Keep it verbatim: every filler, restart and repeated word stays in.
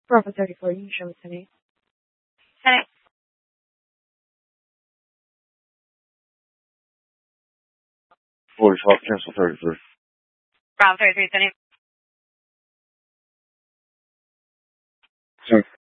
Bravo thirty-four, you can show me Sunny. Sunny. forty-five, cancel thirty-three. Bravo thirty-three, Sunny. Sorry.